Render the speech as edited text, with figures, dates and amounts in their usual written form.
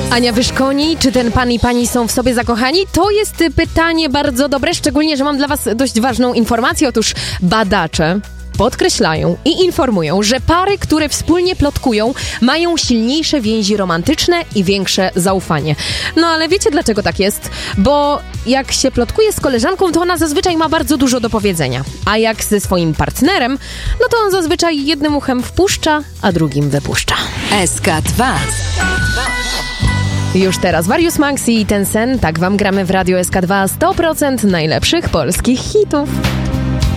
Ania Wyszkoni, czy ten pan i pani są w sobie zakochani? To jest pytanie bardzo dobre, szczególnie, że mam dla was dość ważną informację. Otóż badacze podkreślają i informują, że pary, które wspólnie plotkują, mają silniejsze więzi romantyczne i większe zaufanie. No ale wiecie, dlaczego tak jest? Bo jak się plotkuje z koleżanką, to ona zazwyczaj ma bardzo dużo do powiedzenia. A jak ze swoim partnerem, no to on zazwyczaj jednym uchem wpuszcza, a drugim wypuszcza. SK2. Już teraz Warius Maxi i Ten Sen. Tak wam gramy w Radio SK2 100% najlepszych polskich hitów.